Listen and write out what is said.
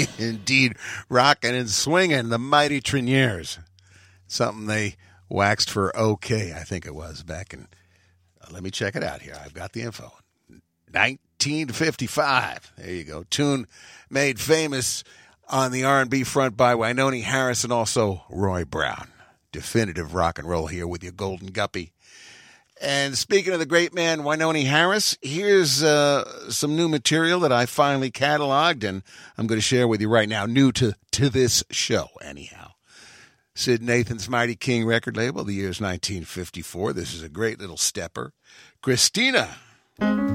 Indeed, rocking and swinging, the Mighty Treniers. Something they waxed for OK, I think it was, back in, let me check it out here. I've got the info. 1955. There you go. Tune made famous on the R&B front by Wynonie Harris and also Roy Brown. Definitive rock and roll here with your Golden Guppy. And speaking of the great man Wynonie Harris, here's some new material that I finally cataloged, and I'm going to share with you right now, new to this show, anyhow. Sid Nathan's Mighty King record label, the year's 1954. This is a great little stepper. Christina.